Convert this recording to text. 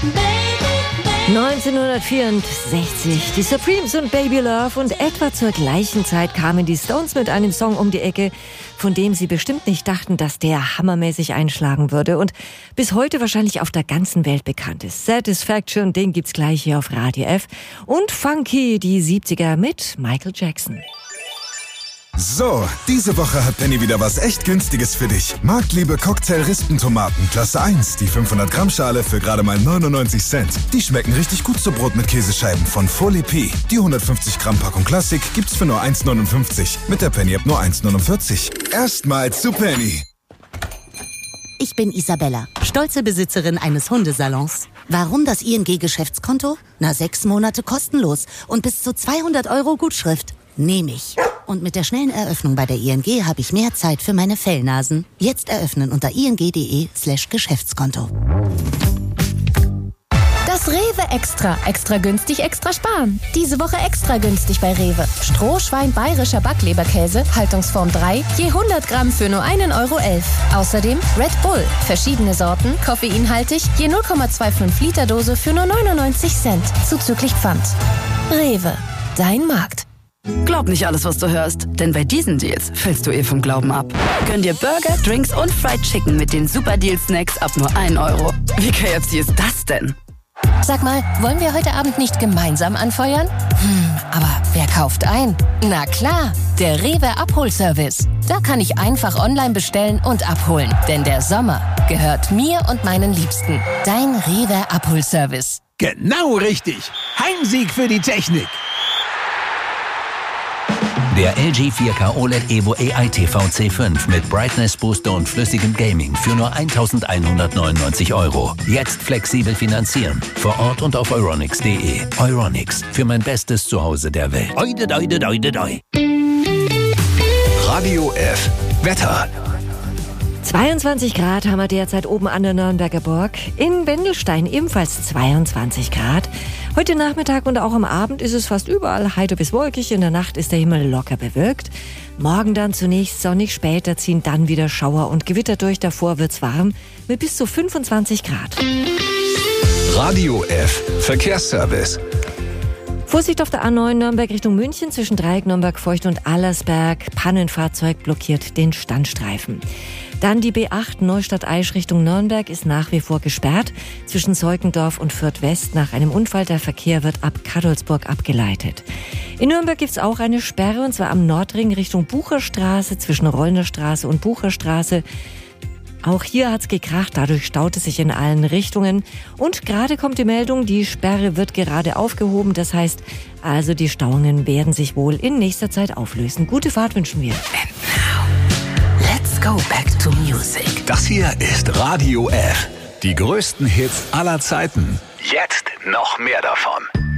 1964, die Supremes und Baby Love, und etwa zur gleichen Zeit kamen die Stones mit einem Song um die Ecke, von dem sie bestimmt nicht dachten, dass der hammermäßig einschlagen würde und bis heute wahrscheinlich auf der ganzen Welt bekannt ist. Satisfaction, den gibt's gleich hier auf Radio F, und Funky, die 70er mit Michael Jackson. So, diese Woche hat Penny wieder was echt Günstiges für dich. Marktliebe Cocktail-Rispentomaten, Klasse 1, die 500 Gramm Schale für gerade mal 99 Cent. Die schmecken richtig gut zu Brot mit Käsescheiben von Folie P. Die 150 Gramm Packung Klassik gibt's für nur 1,59. Mit der Penny-App nur 1,49. Erstmal zu Penny. Ich bin Isabella, stolze Besitzerin eines Hundesalons. Warum das ING-Geschäftskonto? 6 Monate kostenlos und bis zu 200 € Gutschrift. Nehme ich. Und mit der schnellen Eröffnung bei der ING habe ich mehr Zeit für meine Fellnasen. Jetzt eröffnen unter ing.de/Geschäftskonto. Das Rewe Extra. Extra günstig, extra sparen. Diese Woche extra günstig bei Rewe. Strohschwein bayerischer Backleberkäse, Haltungsform 3, je 100 Gramm für nur 1,11 €. Außerdem Red Bull, verschiedene Sorten, koffeinhaltig, je 0,25 Liter Dose für nur 99 Cent. Zuzüglich Pfand. Rewe, dein Markt. Glaub nicht alles, was du hörst, denn bei diesen Deals fällst du vom Glauben ab. Gönn dir Burger, Drinks und Fried Chicken mit den Super Deal Snacks ab nur 1 €. Wie KFC ist das denn? Sag mal, wollen wir heute Abend nicht gemeinsam anfeuern? Aber wer kauft ein? Na klar, der Rewe Abholservice. Da kann ich einfach online bestellen und abholen. Denn der Sommer gehört mir und meinen Liebsten. Dein Rewe Abholservice. Genau richtig. Heimsieg für die Technik. Der LG 4K OLED Evo AI TV C5 mit Brightness Booster und flüssigem Gaming für nur 1.199 €. Jetzt flexibel finanzieren. Vor Ort und auf euronics.de. Euronics, für mein bestes Zuhause der Welt. Oide, doide, doide, doi. Radio F. Wetter. 22 Grad haben wir derzeit oben an der Nürnberger Burg. In Wendelstein ebenfalls 22 Grad. Heute Nachmittag und auch am Abend ist es fast überall heiter bis wolkig. In der Nacht ist der Himmel locker bewölkt. Morgen dann zunächst sonnig, später ziehen dann wieder Schauer und Gewitter durch. Davor wird's warm mit bis zu 25 Grad. Radio F. Verkehrsservice. Vorsicht auf der A9 Nürnberg Richtung München zwischen Dreieck, Nürnberg-Feucht und Allersberg. Pannenfahrzeug blockiert den Standstreifen. Dann die B8 Neustadt-Aisch Richtung Nürnberg ist nach wie vor gesperrt. Zwischen Seukendorf und Fürth West nach einem Unfall. Der Verkehr wird ab Kadolsburg abgeleitet. In Nürnberg gibt's auch eine Sperre, und zwar am Nordring Richtung Bucherstraße zwischen Rollner Straße und Bucherstraße. Auch hier hat's gekracht, dadurch staut es sich in allen Richtungen. Und gerade kommt die Meldung, die Sperre wird gerade aufgehoben. Das heißt, also die Stauungen werden sich wohl in nächster Zeit auflösen. Gute Fahrt wünschen wir. And now, let's go back to music. Das hier ist Radio F. Die größten Hits aller Zeiten. Jetzt noch mehr davon.